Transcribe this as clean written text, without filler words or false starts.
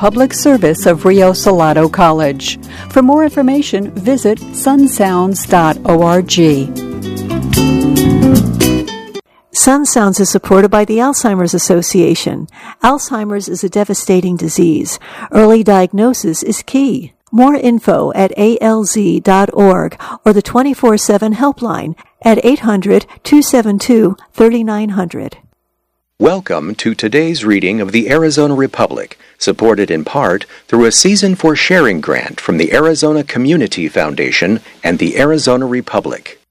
public service of Rio Salado College. For more information, visit sunsounds.org. Sun Sounds is supported by the Alzheimer's Association. Alzheimer's is a devastating disease. Early diagnosis is key. More info at alz.org or the 24/7 helpline at 800-272-3900. Welcome to today's reading of the Arizona Republic, supported in part through a Season for Sharing grant from the Arizona Community Foundation and the Arizona Republic.